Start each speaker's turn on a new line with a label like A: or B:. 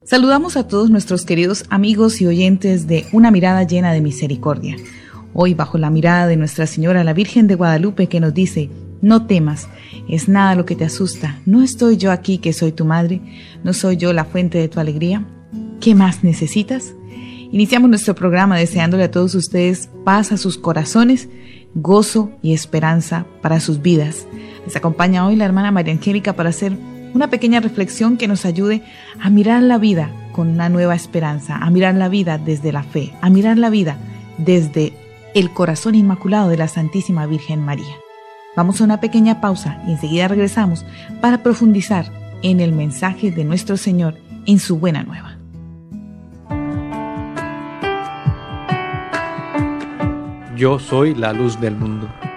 A: Saludamos a todos nuestros queridos amigos y oyentes de Una Mirada Llena de Misericordia. Hoy bajo la mirada de Nuestra Señora, la Virgen de Guadalupe, que nos dice: no temas, es nada lo que te asusta. ¿No estoy yo aquí que soy tu madre? ¿No soy yo la fuente de tu alegría? ¿Qué más necesitas? Iniciamos nuestro programa deseándole a todos ustedes paz a sus corazones, gozo y esperanza para sus vidas. Les acompaña hoy la hermana María Angélica para hacer una pequeña reflexión que nos ayude a mirar la vida con una nueva esperanza, a mirar la vida desde la fe, a mirar la vida desde el corazón inmaculado de la Santísima Virgen María. Vamos a una pequeña pausa y enseguida regresamos para profundizar en el mensaje de nuestro Señor en su buena nueva.
B: Yo soy la luz del mundo.